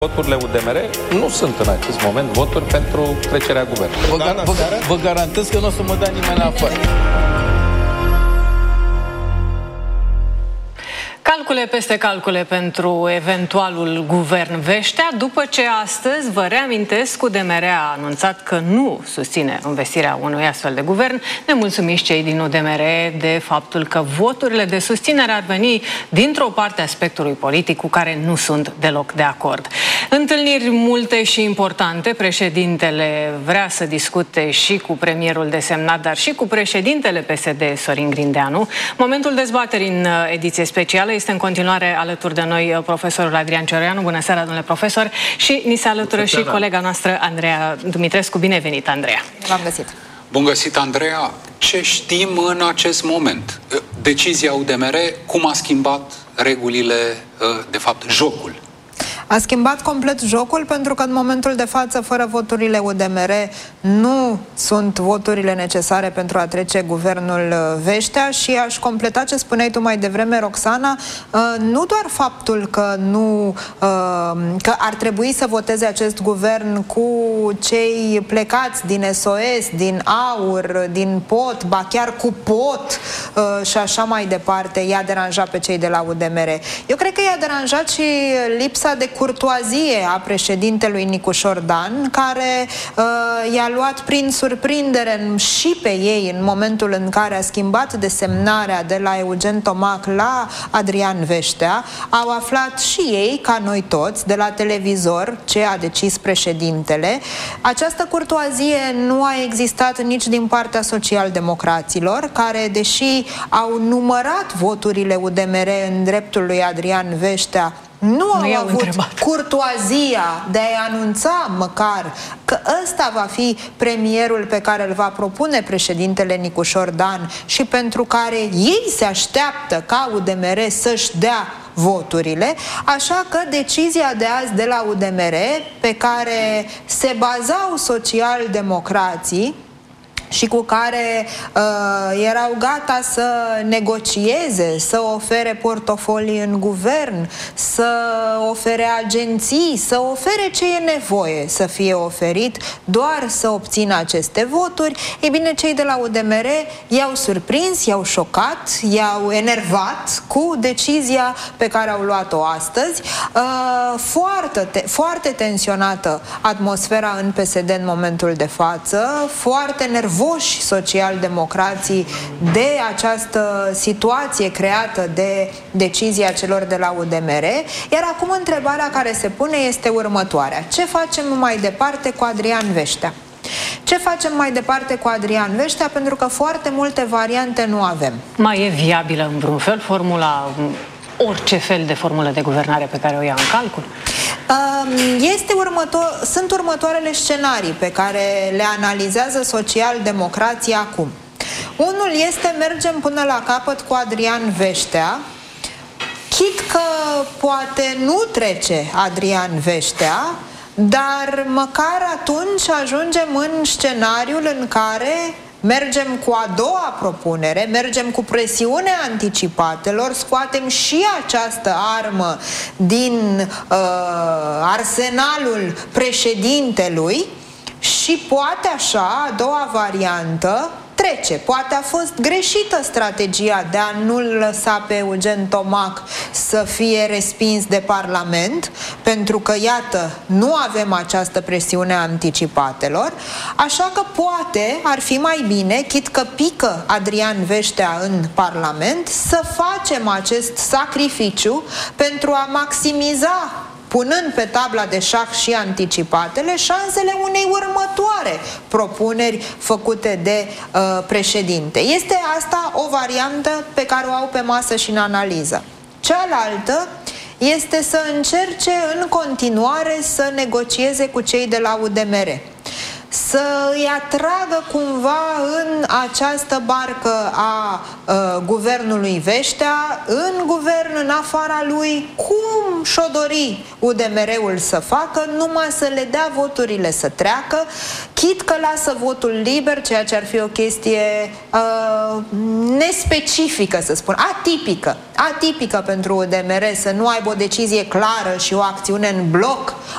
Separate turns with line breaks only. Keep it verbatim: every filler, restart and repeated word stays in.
Voturile U D M R nu sunt în acest moment voturi pentru trecerea guvernului.
Vă, gar vă, vă garantez că nu o să mă dea nimeni afară.
Calcule peste calcule pentru eventualul guvern Veștea, după ce astăzi, vă reamintesc, U D M R a anunțat că nu susține învestirea unui astfel de guvern, nemulțumiți cei din U D M R de faptul că voturile de susținere ar veni dintr-o parte a spectrului politic cu care nu sunt deloc de acord. Întâlniri multe și importante, președintele vrea să discute și cu premierul desemnat, dar și cu președintele P S D, Sorin Grindeanu. Momentul dezbaterii în ediție specială este în continuare alături de noi profesorul Adrian Cioreanu. Bună seara, domnule profesor! Și ni se alătură și colega noastră, Andreea Dumitrescu. Bine venit, Andreea!
V-am găsit!
Bun găsit, Andreea! Ce știm în acest moment? Decizia U D M R, cum a schimbat regulile, de fapt, jocul?
A schimbat complet jocul, pentru că în momentul de față, fără voturile U D M R, nu sunt voturile necesare pentru a trece guvernul Veștea. Și aș completa ce spuneai tu mai devreme, Roxana, nu doar faptul că, nu, că ar trebui să voteze acest guvern cu cei plecați din S O S, din AUR, din P O T, ba chiar cu P O T și așa mai departe, i-a deranjat pe cei de la U D M R. Eu cred că i-a deranjat și lipsa de curtoazie a președintelui Nicușor Dan, care uh, i-a luat prin surprindere și pe ei în momentul în care a schimbat desemnarea de la Eugen Tomac la Adrian Veștea. Au aflat și ei, ca noi toți, de la televizor ce a decis președintele. Această curtoazie nu a existat nici din partea socialdemocraților, care, deși au numărat voturile U D M R în dreptul lui Adrian Veștea, nu au avut întrebat. curtoazia de a anunța măcar că ăsta va fi premierul pe care îl va propune președintele Nicușor Dan și pentru care ei se așteaptă ca U D M R să-și dea voturile. Așa că decizia de azi de la U D M R, pe care se bazau social-democrații și cu care uh, erau gata să negocieze, să ofere portofolii în guvern, să ofere agenții, să ofere ce e nevoie să fie oferit, doar să obțină aceste voturi. Ei bine, cei de la U D M R i-au surprins, i-au șocat, i-au enervat cu decizia pe care au luat-o astăzi. Uh, foarte, te foarte tensionată atmosfera în P S D în momentul de față, foarte nervoasă voși social-democrații de această situație creată de decizia celor de la U D M R. Iar acum întrebarea care se pune este următoarea: ce facem mai departe cu Adrian Veștea? Ce facem mai departe cu Adrian Veștea? Pentru că foarte multe variante nu avem.
Mai e viabilă în vreun fel formula, orice fel de formulă de guvernare pe care o ia în calcul?
Este următor, sunt următoarele scenarii pe care le analizează social-democrații acum. Unul este: mergem până la capăt cu Adrian Veștea, chit că poate nu trece Adrian Veștea, dar măcar atunci ajungem în scenariul în care mergem cu a doua propunere, mergem cu presiunea anticipatelor, scoatem și această armă din uh, arsenalul președintelui și poate așa, a doua variantă, trece. Poate a fost greșită strategia de a nu-l lăsa pe Eugen Tomac să fie respins de Parlament, pentru că, iată, nu avem această presiune a anticipatelor, așa că poate ar fi mai bine, chit că pică Adrian Veștea în Parlament, să facem acest sacrificiu pentru a maximiza, punând pe tabla de șah și anticipatele, șansele unei următoare propuneri făcute de uh, președinte. Este asta o variantă pe care o au pe masă și în analiză. Cealaltă este să încerce în continuare să negocieze cu cei de la U D M R. să îi atragă cumva în această barcă a uh, guvernului Veștea, în guvern, în afara lui, cum și-o dori U D M R-ul să facă, numai să le dea voturile să treacă, chit că lasă votul liber, ceea ce ar fi o chestie uh, nespecifică, să spun, atipică, atipică pentru U D M R, să nu aibă o decizie clară și o acțiune în bloc